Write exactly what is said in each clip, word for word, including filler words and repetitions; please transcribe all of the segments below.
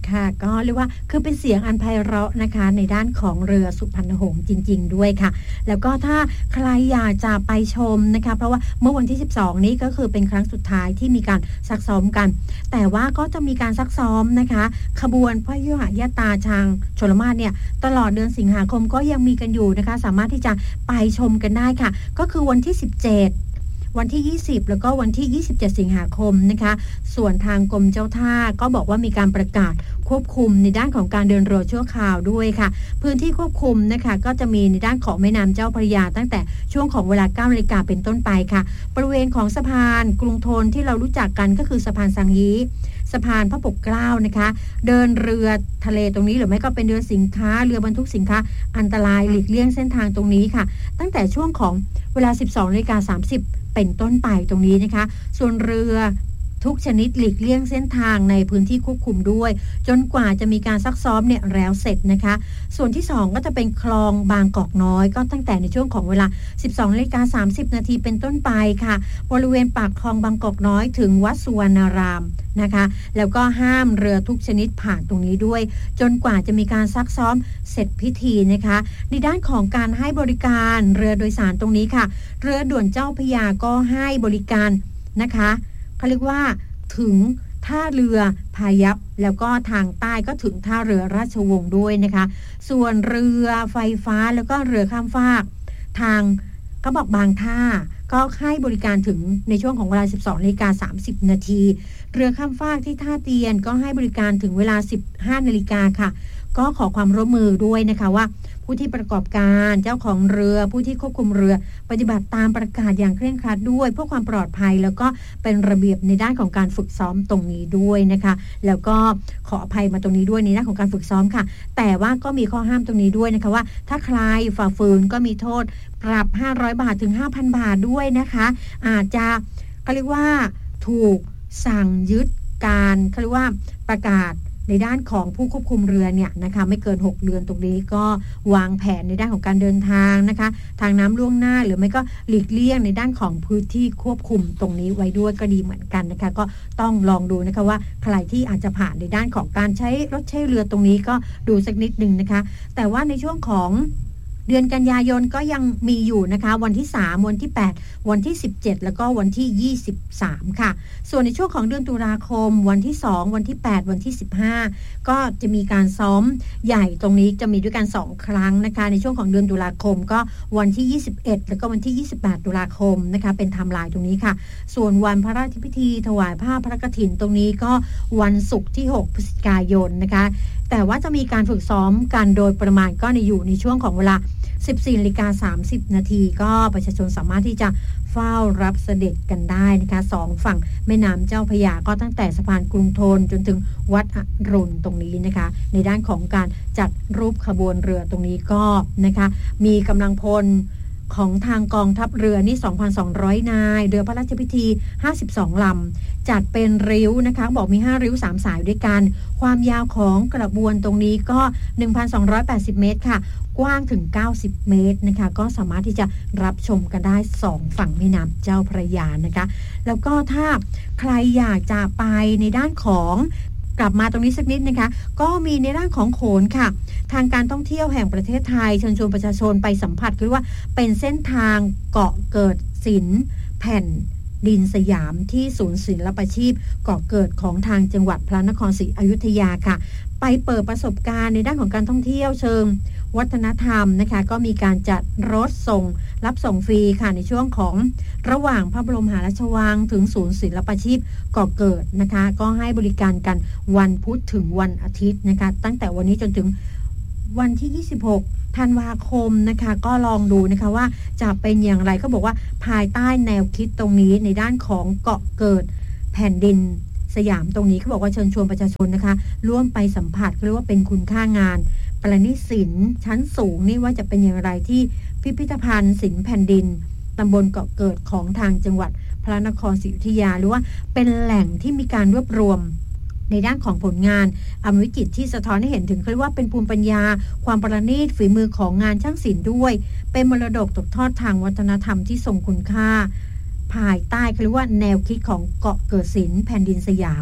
ค่ะก็เรียกว่าคือเป็นเสียงอันไพเราะนะคะในด้านของเรือสุพรรณหงส์จริงๆด้วยค่ะแล้วก็ถ้าใครอยากจะไปชมนะคะเพราะว่าเมื่อวันที่สิบสองนี้ก็คือเป็นครั้งสุดท้ายที่มีการซักซ้อมกันแต่ว่าก็จะมีการซักซ้อมนะคะขบวนพยุหยาตราทางชลมาศเนี่ยตลอดเดือนสิงหาคมก็ยังมีกันอยู่นะคะสามารถที่จะไปชมกันได้ค่ะก็คือวันที่สิบเจ็ดวันที่ยี่สิบแล้วก็วันที่ยี่สิบเจ็ดสิงหาคมนะคะส่วนทางกรมเจ้าท่าก็บอกว่ามีการประกาศควบคุมในด้านของการเดินเรือชั่วคราวด้วยค่ะพื้นที่ควบคุมนะคะก็จะมีในด้านของแม่น้ำเจ้าพระยาตั้งแต่ช่วงของเวลา เก้านาฬิกาเป็นต้นไปค่ะบริเวณของสะพานกรุงธนที่เรารู้จักกันก็คือสะพานสังฮีสะพานพระปกเกล้านะคะเดินเรือทะเลตรงนี้หรือไม่ก็เป็นเรือสินค้าเรือบรรทุกสินค้าอันตรายหลีกเลี่ยงเส้นทางตรงนี้ค่ะตั้งแต่ช่วงของเวลา สิบสองนาฬิกาสามสิบเป็นต้นไปตรงนี้นะคะส่วนเรือทุกชนิดหลีกเลี่ยงเส้นทางในพื้นที่ควบคุมด้วยจนกว่าจะมีการซักซ้อมเนี่ยแล้วเสร็จนะคะส่วนที่สองก็จะเป็นคลองบางกอกน้อยก็ตั้งแต่ในช่วงของเวลา สิบสองนาฬิกาสามสิบนาทีเป็นต้นไปค่ะบริเวณปากคลองบางกอกน้อยถึงวัดสุวรรณารามนะคะแล้วก็ห้ามเรือทุกชนิดผ่านตรงนี้ด้วยจนกว่าจะมีการซักซ้อมเสร็จพิธีนะคะในด้านของการให้บริการเรือโดยสารตรงนี้ค่ะเรือด่วนเจ้าพระยาก็ให้บริการนะคะเขาเรียกว่าถึงท่าเรือพายัพแล้วก็ทางใต้ก็ถึงท่าเรือราชวงศ์ด้วยนะคะส่วนเรือไฟฟ้าแล้วก็เรือข้ามฟากทางก็บอกบางท่าก็ให้บริการถึงในช่วงของเวลา สิบสองนาฬิกาสามสิบนาทีเรือข้ามฟากที่ท่าเตียนก็ให้บริการถึงเวลา สิบห้านาฬิกาค่ะก็ขอความร่วมมือด้วยนะคะว่าผู้ที่ประกอบการเจ้าของเรือผู้ที่ควบคุมเรือปฏิบัติตามประกาศอย่างเคร่งครัดด้วยเพื่อความปลอดภัยแล้วก็เป็นระเบียบในด้านของการฝึกซ้อมตรงนี้ด้วยนะคะแล้วก็ขออภัยมาตรงนี้ด้วยในด้านของการฝึกซ้อมค่ะแต่ว่าก็มีข้อห้ามตรงนี้ด้วยนะคะว่าถ้าใครฝ่าฝืนก็มีโทษปรับห้าร้อยบาทถึง ห้าพัน บาทด้วยนะคะอาจจะเขาเรียกว่าถูกสั่งยึดการเขาเรียกว่าประกาศในด้านของผู้ควบคุมเรือเนี่ยนะคะไม่เกินหกเดือนตรงนี้ก็วางแผนในด้านของการเดินทางนะคะทางน้ำล่วงหน้าหรือไม่ก็หลีกเลี่ยงในด้านของพื้นที่ควบคุมตรงนี้ไว้ด้วยก็ดีเหมือนกันนะคะก็ต้องลองดูนะคะว่าใครที่อาจจะผ่านในด้านของการใช้รถใช้เรือตรงนี้ก็ดูสักนิดนึงนะคะแต่ว่าในช่วงของเดือนกันยายนก็ยังมีอยู่นะคะวันที่สามวันที่แปดวันที่สิบเจ็ดแล้วก็วันที่ยี่สิบสามค่ะส่วนในช่วงของเดือนตุลาคมวันที่สองวันที่แปดวันที่สิบห้าก็จะมีการซ้อมใหญ่ตรงนี้จะมีด้วยกันสองครั้งนะคะในช่วงของเดือนตุลาคมก็วันที่ยี่สิบเอ็ดแล้วก็วันที่ยี่สิบแปดตุลาคมนะคะเป็นไทม์ไลน์ตรงนี้ค่ะส่วนวันพระราชพิธีถวายผ้าพระกฐินตรงนี้ก็วันศุกร์ที่หกพฤศจิกายนนะคะแต่ว่าจะมีการฝึกซ้อมกันโดยประมาณก็ในอยู่ในช่วงของเวลา สิบสี่นาฬิกาสามสิบนาทีก็ประชาชนสามารถที่จะเฝ้ารับเสด็จกันได้นะคะสองฝั่งแม่น้ำเจ้าพระยาก็ตั้งแต่สะพานกรุงธนจนถึงวัดอรุณตรงนี้นะคะในด้านของการจัดรูปขบวนเรือตรงนี้ก็นะคะมีกำลังพลของทางกองทัพเรือนี่ สองพันสองร้อย นายเรือพระราชพิธีห้าสิบสองลำจัดเป็นริ้วนะคะบอกมีห้าริ้วสามสายด้วยกันความยาวของกระบวนตรงนี้ก็ หนึ่งพันสองร้อยแปดสิบ เมตรค่ะกว้างถึงเก้าสิบเมตรนะคะก็สามารถที่จะรับชมกันได้สองฝั่งแม่น้ำเจ้าพระยานะคะแล้วก็ถ้าใครอยากจะไปในด้านของกลับมาตรงนี้สักนิดนะคะก็มีในด้านของโขนค่ะทางการท่องเที่ยวแห่งประเทศไทยเชิญชวนประชาชนไปสัมผัสคือว่าเป็นเส้นทางเกาะเกิดศิลป์แผ่นดินสยามที่ศูนย์ศิลปาชีพเกาะเกิดของทางจังหวัดพระนครศรีอยุธยาค่ะไปเปิดประสบการณ์ในด้านของการท่องเที่ยวเชิงวัฒนธรรมนะคะก็มีการจัดรถส่งรับส่งฟรีค่ะในช่วงของระหว่างพระบรมมหาราชวังถึงศูนย์ศิลปาชีพเกาะเกิดนะคะก็ให้บริการกันวันพุธถึงวันอาทิตย์นะคะตั้งแต่วันนี้จนถึงวันที่ยี่สิบหกธันวาคมนะคะก็ลองดูนะคะว่าจะเป็นอย่างไรก็บอกว่าภายใต้แนวคิดตรงนี้ในด้านของเกาะเกิดแผ่นดินสยามตรงนี้เขาบอกว่าเชิญชวนประชาชนนะคะร่วมไปสัมผัสเรียกว่าเป็นคุณค่างานประณีตศิลป์ชั้นสูงนี่ว่าจะเป็นอย่างไรที่พิพิธภัณฑ์ศิลป์แผ่นดินตำบลเกาะเกิดของทางจังหวัดพระนครศรีอยุธยาหรือว่าเป็นแหล่งที่มีการรวบรวมในด้านของผลงานอมวิจิตรที่สะท้อนให้เห็นถึงเขาเรียกว่าเป็นภูมิปัญญาความประณีตฝีมือของงานช่างศิลป์ด้วยเป็นมรดกตกทอดทางวัฒนธรรมที่ทรงคุณค่าภายใต้เขาเรียกว่าแนวคิดของเกาะเกิดศิลป์แผ่นดินสยาม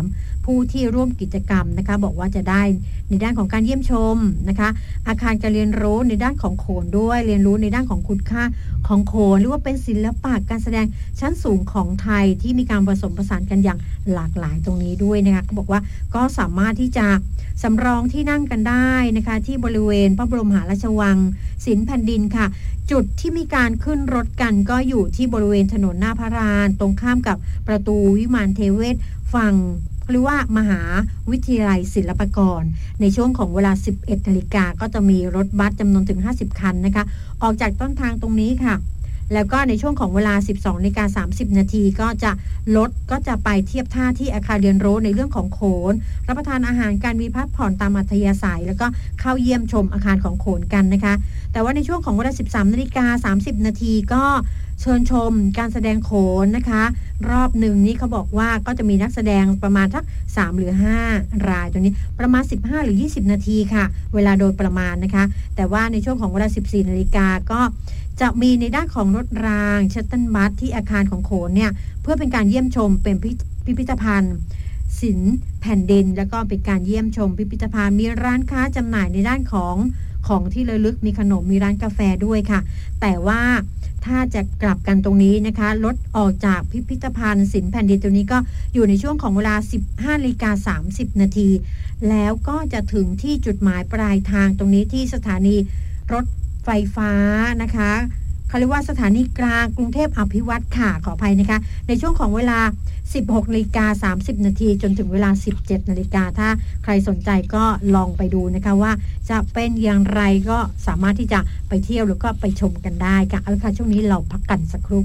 ผู้ที่ร่วมกิจกรรมนะคะบอกว่าจะได้ในด้านของการเยี่ยมชมนะคะอาคารการเรียนรู้ในด้านของโขนด้วยเรียนรู้ในด้านของคุณค่าของโขนหรือว่าเป็นศิลปะการแสดงชั้นสูงของไทยที่มีการผสมผสานกันอย่างหลากหลายตรงนี้ด้วยนะคะเขาบอกว่าก็สามารถที่จะสำรองที่นั่งกันได้นะคะที่บริเวณพระบรมมหาราชวังศิลป์แผ่นดินค่ะจุดที่มีการขึ้นรถกันก็อยู่ที่บริเวณถนนหน้าพระลานตรงข้ามกับประตูวิมานเทเวศฝั่งหรือว่ามหาวิทยาลัยศิลปากรในช่วงของเวลา สิบเอ็ดนาฬิกาก็จะมีรถบัสจำนวนถึงห้าสิบคันนะคะออกจากต้นทางตรงนี้ค่ะแล้วก็ในช่วงของเวลา สิบสองนาฬิกาสามสิบนาทีก็จะรถก็จะไปเทียบท่าที่อาคารเรียนรู้ในเรื่องของโขนรับประทานอาหารการมีพักผ่อนตามอัธยาศัยแล้วก็เข้าเยี่ยมชมอาคารของโขนกันนะคะแต่ว่าในช่วงของเวลา สิบสามนาฬิกาสามสิบนาทีก็เชิญชมการแสดงโขนนะคะรอบหนึ่งนี้เขาบอกว่าก็จะมีนักแสดงประมาณสักสามหรือห้ารายตัวนี้ประมาณสิบห้าหรือยี่สิบนาทีค่ะเวลาโดยประมาณนะคะแต่ว่าในช่วงของเวลา สิบสี่นาฬิกาก็จะมีในด้านของรถรางชัตเติลบัสที่อาคารของโขนเนี่ยเพื่อเป็นการเยี่ยมชมเป็นพิพิธภัณฑ์ศิลป์แผ่นดินแล้วก็เป็นการเยี่ยมชมพิพิธภัณฑ์มีร้านค้าจำหน่ายในด้านของของที่ระลึกมีขนมมีร้านกาแฟด้วยค่ะแต่ว่าถ้าจะกลับกันตรงนี้นะคะรถออกจากพิพิธภัณฑ์ศิลป์แผ่นดินตรงนี้ก็อยู่ในช่วงของเวลา สิบห้านาฬิกาสามสิบนาทีแล้วก็จะถึงที่จุดหมายปลายทางตรงนี้ที่สถานีรถไฟฟ้านะคะเขาเรียกว่าสถานีกลางกรุงเทพอภิวัตรค่ะขออภัยนะคะในช่วงของเวลา สิบหกนาฬิกาสามสิบนาทีจนถึงเวลา สิบเจ็ดนาฬิกาถ้าใครสนใจก็ลองไปดูนะคะว่าจะเป็นอย่างไรก็สามารถที่จะไปเที่ยวหรือก็ไปชมกันได้ค่ะเอาละค่ะช่วงนี้เราพักกันสักครู่